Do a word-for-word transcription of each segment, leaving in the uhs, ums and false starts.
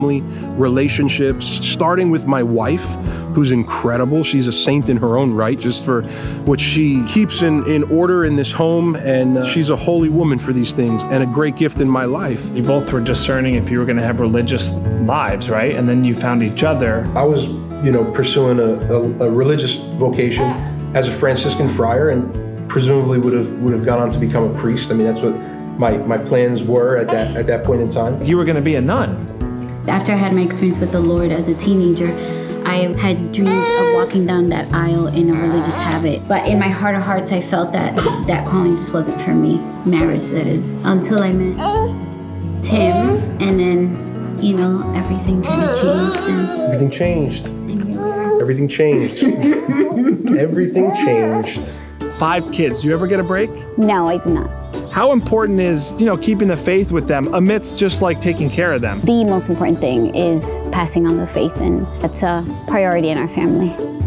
relationships, starting with my wife, who's incredible. She's a saint in her own right, just for what she keeps in, in order in this home. And uh, she's a holy woman for these things and a great gift in my life. You both were discerning if you were going to have religious lives, right? And then you found each other. I was, you know, pursuing a, a, a religious vocation as a Franciscan friar, and presumably would have would have gone on to become a priest. I mean, that's what my, my plans were at that at that point in time. You were going to be a nun. After I had my experience with the Lord as a teenager, I had dreams of walking down that aisle in a religious habit. But in my heart of hearts, I felt that that calling just wasn't for me. Marriage, that is. Until I met Tim, and then, you know, everything kind of changed. And everything changed. Everything changed. Everything changed. Five kids. Do you ever get a break? No, I do not. How important is, you know, keeping the faith with them amidst just like taking care of them? The most important thing is passing on the faith, and that's a priority in our family.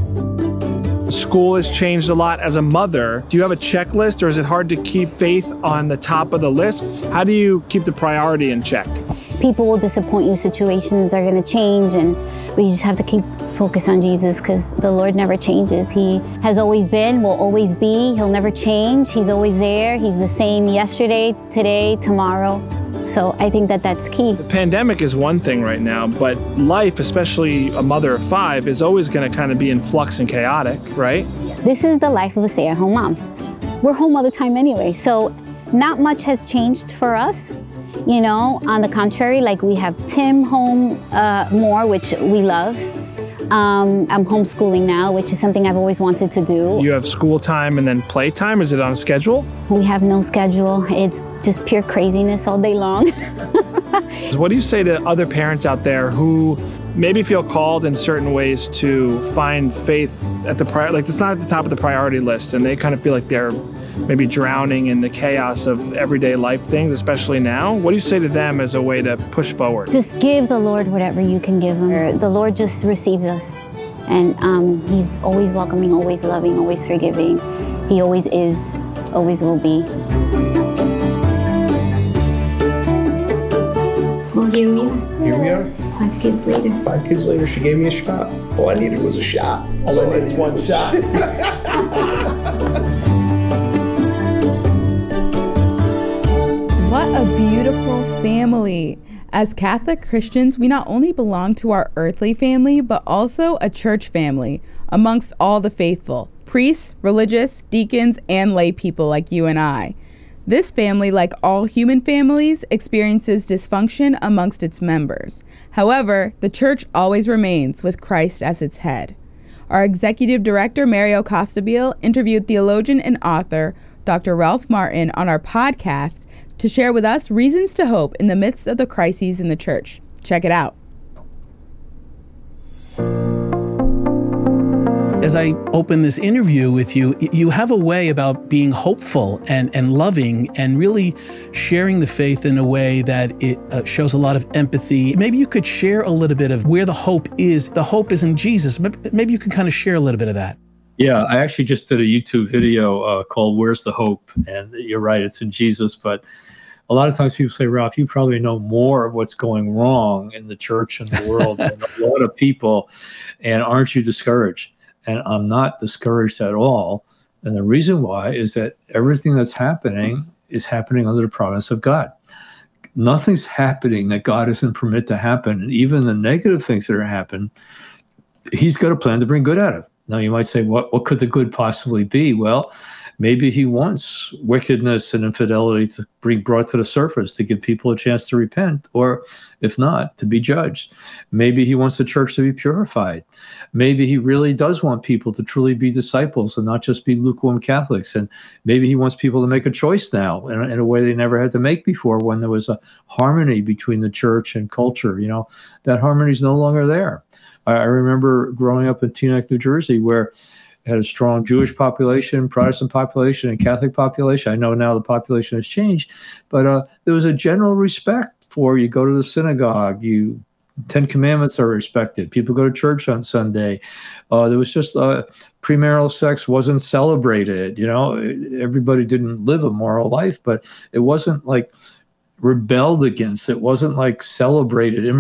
School has changed a lot. As a mother, do you have a checklist, or is it hard to keep faith on the top of the list? How do you keep the priority in check? People will disappoint you, situations are going to change, and we just have to keep focus on Jesus, because the Lord never changes. He has always been, will always be. He'll never change. He's always there. He's the same yesterday, today, tomorrow. So I think that that's key. The pandemic is one thing right now, but life, especially a mother of five, is always going to kind of be in flux and chaotic, right? This is the life of a stay-at-home mom. We're home all the time anyway, so not much has changed for us. You know, on the contrary, like we have Tim home uh, more, which we love. Um, I'm homeschooling now, which is something I've always wanted to do. You have school time and then play time? Is it on a schedule? We have no schedule. It's just pure craziness all day long. What do you say to other parents out there who maybe feel called in certain ways to find faith at the prior, like it's not at the top of the priority list, and they kind of feel like they're maybe drowning in the chaos of everyday life things, especially now? What do you say to them as a way to push forward? Just give the Lord whatever you can give him. The Lord just receives us, and um, he's always welcoming, always loving, always forgiving. He always is, always will be. Well, here we are. Here we are. Five kids later. Five kids later, she gave me a shot. All I needed was a shot. All I needed was one shot. What a beautiful family. As Catholic Christians, we not only belong to our earthly family, but also a church family amongst all the faithful, priests, religious, deacons, and lay people like you and I. This family, like all human families, experiences dysfunction amongst its members. However, the church always remains with Christ as its head. Our executive director, Mario Costabile, interviewed theologian and author Doctor Ralph Martin on our podcast to share with us reasons to hope in the midst of the crises in the church. Check it out. As I open this interview with you, you have a way about being hopeful and, and loving and really sharing the faith in a way that it uh, shows a lot of empathy. Maybe you could share a little bit of where the hope is. The hope is in Jesus. Maybe you could kind of share a little bit of that. Yeah, I actually just did a YouTube video uh, called Where's the Hope? And you're right, it's in Jesus. But a lot of times people say, Ralph, you probably know more of what's going wrong in the church and the world than a lot of people. And aren't you discouraged? And I'm not discouraged at all. And the reason why is that everything that's happening is happening under the providence of God. Nothing's happening that God doesn't permit to happen. And even the negative things that are happening, he's got a plan to bring good out of. Now, you might say, what, what could the good possibly be? Well, maybe he wants wickedness and infidelity to be brought to the surface to give people a chance to repent, or if not, to be judged. Maybe he wants the church to be purified. Maybe he really does want people to truly be disciples and not just be lukewarm Catholics. And maybe he wants people to make a choice now in, in a way they never had to make before, when there was a harmony between the church and culture. You know, that harmony is no longer there. I, I remember growing up in Teaneck, New Jersey, where had a strong Jewish population, Protestant population, and Catholic population. I know now the population has changed, but uh, there was a general respect for, you go to the synagogue, you Ten Commandments are respected. People go to church on Sunday. Uh, there was just uh, premarital sex wasn't celebrated. You know, everybody didn't live a moral life, but it wasn't like rebelled against. It wasn't like celebrated.